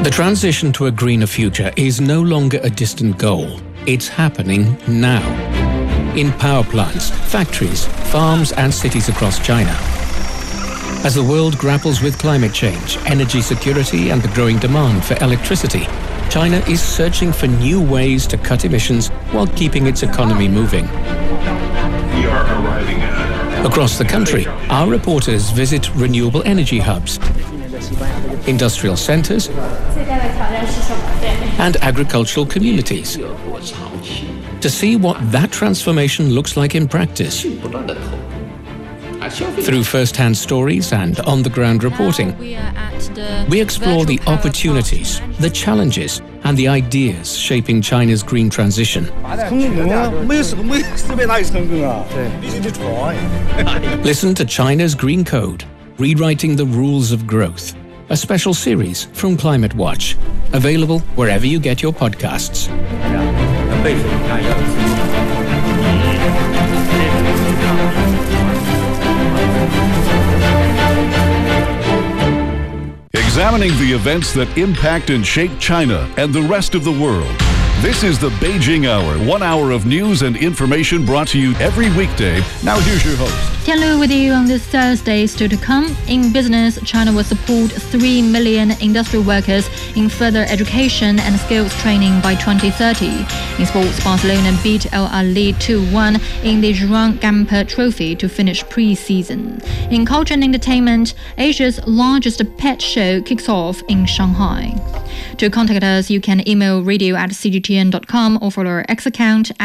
The transition to a greener future is no longer a distant goal. It's happening now. In power plants, factories, farms and cities across China. As the world grapples with climate change, energy security and the growing demand for electricity, China is searching for new ways to cut emissions while keeping its economy moving. Across the country, our reporters visit renewable energy hubs, industrial centers, and agricultural communities to see what that transformation looks like in practice. Through first-hand stories and on-the-ground reporting, we explore the opportunities, the challenges, and the ideas shaping China's green transition. Listen to China's Green Code, Rewriting the Rules of Growth, a special series from Climate Watch, available wherever you get your podcasts. Examining the events that impact and shape China and the rest of the world. This is the Beijing Hour, 1 hour of news and information brought to you every weekday. Now here's your host. Tian Lu with you on this Thursday. Still to come, in business, China will support 3 million industrial workers in further education and skills training by 2030. In sports, Barcelona beat El Ahly 2-1 in the Joan Gamper Trophy to finish pre-season. In culture and entertainment, Asia's largest pet show kicks off in Shanghai. To contact us, you can email radio@cgtn.com or follow our X account